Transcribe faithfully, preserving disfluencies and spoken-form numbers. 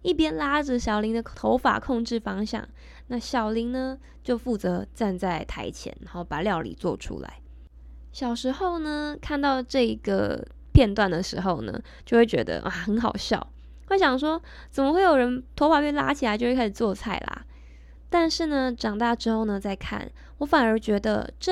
一边拉着小林的头发控制方向，那小林呢就负责站在台前，然后把料理做出来。小时候呢，看到这个片段的时候呢，就会觉得啊很好笑，会想说怎么会有人头发被拉起来就会开始做菜啦？但是呢，长大之后呢再看，我反而觉得这